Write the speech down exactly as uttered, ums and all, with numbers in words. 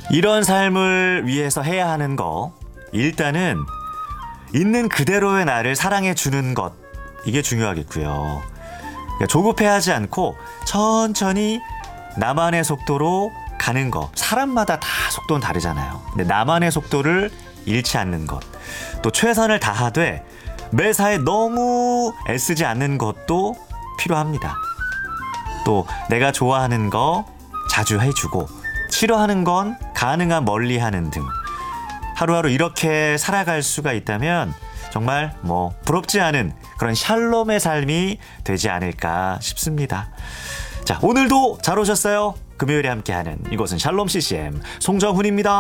이런 삶을 위해서 해야 하는 거, 일단은 있는 그대로의 나를 사랑해 주는 것, 이게 중요하겠고요. 그러니까 조급해하지 않고 천천히 나만의 속도로 가는 거. 사람마다 다 속도는 다르잖아요. 근데 나만의 속도를 잃지 않는 것, 또 최선을 다하되 매사에 너무 애쓰지 않는 것도 필요합니다. 또 내가 좋아하는 거 자주 해주고, 싫어하는 건 가능한 멀리 하는 등 하루하루 이렇게 살아갈 수가 있다면 정말 뭐 부럽지 않은 그런 샬롬의 삶이 되지 않을까 싶습니다. 자, 오늘도 잘 오셨어요? 금요일에 함께하는 이곳은 샬롬 씨씨엠 송정훈입니다.